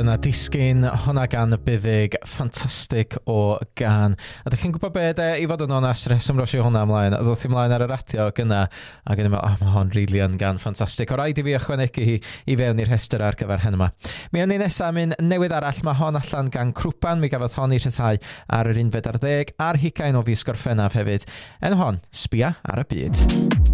Dyna disgyn, hwnna gan y buddig ffantastig o gan. A ydych chi'n gwybod beth i fod yn onest reswm rosio hwnna ymlaen? Ddwth i ymlaen ar y radio gyna ac yn ymlaen, mae hwn rili yn gan ffantastig. O rhaid i fi ychwanegu hi i fewn i'r rhestr ar gyfer hyn yma. Mi o'n i nesaf mynd newydd arall, mae hon allan gan Crwpan, mi gafodd hon i rhyddhau ar yr 11 ar 10 a'r 20 o fis Gorffennaf hefyd. Enw hon, Sbia ar y Byd.